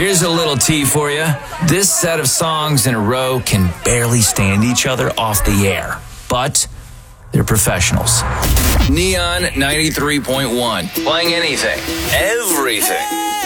Here's a little tea for you. This set of songs in a row can barely stand each other off the air, but they're professionals. Neon 93.1. Playing anything, everything.